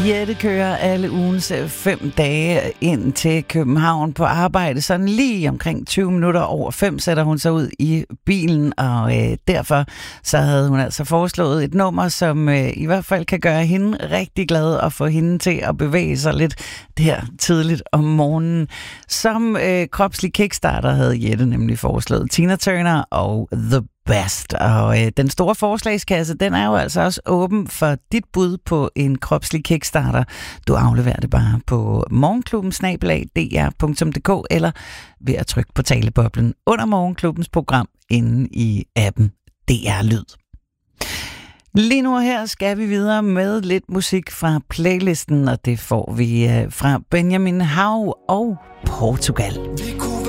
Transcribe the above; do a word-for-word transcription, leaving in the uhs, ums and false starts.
Jette kører alle ugens fem dage ind til København på arbejde. Sådan lige omkring tyve minutter over fem sætter hun sig ud i bilen, og øh, derfor så havde hun altså foreslået et nummer, som øh, i hvert fald kan gøre hende rigtig glad og få hende til at bevæge sig lidt der tidligt om morgenen. Som øh, kropslig kickstarter havde Jette nemlig foreslået Tina Turner og The Best. Og øh, den store forslagskasse, den er jo altså også åben for dit bud på en kropslig kickstarter. Du afleverer det bare på morgenklubben snabel-a d r punktum d k eller ved at trykke på taleboblen under Morgenklubbens program inde i appen D R Lyd. Lige nu her skal vi videre med lidt musik fra playlisten, og det får vi øh, fra Benjamin Hav og Portugal. Vi kunne